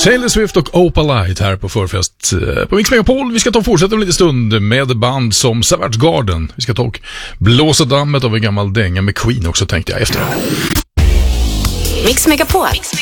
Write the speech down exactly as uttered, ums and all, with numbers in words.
Taylor Swift och Opalite här på förfest på Mix Megapol. Vi ska ta och fortsätta en liten stund med band som Savage Garden. Vi ska ta och blåsa dammet av en gammal dänga med Queen också, tänkte jag efter. Mix Megapol.